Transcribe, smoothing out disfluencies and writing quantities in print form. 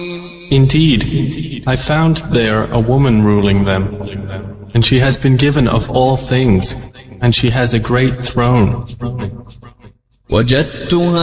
Indeed, I found there a woman ruling them, and she has been given of all things, and she has a great throne.